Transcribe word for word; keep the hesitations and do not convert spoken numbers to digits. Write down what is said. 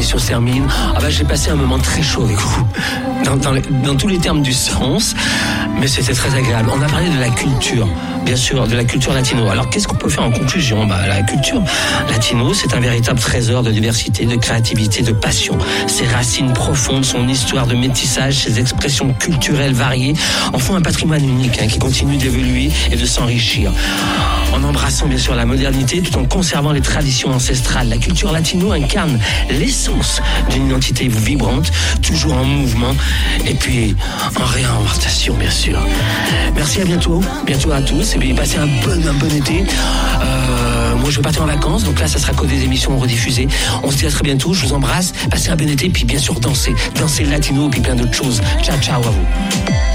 l'émission se termine. Ah bah, j'ai passé un moment très chaud avec vous, dans, dans, les, dans tous les termes du sens, mais c'était très agréable. On a parlé de la culture, bien sûr, de la culture latino. Alors, qu'est-ce qu'on peut faire en conclusion? Bah, la culture latino, c'est un véritable trésor de diversité, de créativité, de passion. Ses racines profondes, son histoire de métissage, ses expressions culturelles variées en font un patrimoine unique hein, qui continue d'évoluer et de s'enrichir. En embrassant bien sûr la modernité tout en conservant les traditions ancestrales. La culture latino incarne l'essence d'une identité vibrante, toujours en mouvement et puis en réinventation bien sûr. Merci, à bientôt, bientôt à tous et puis passez un bon, un bon été. Euh, moi je vais partir en vacances, donc là ça sera que des émissions rediffusées. On se dit à très bientôt, je vous embrasse, passez un bon été, puis bien sûr dansez, dansez latino et puis plein d'autres choses. Ciao ciao à vous.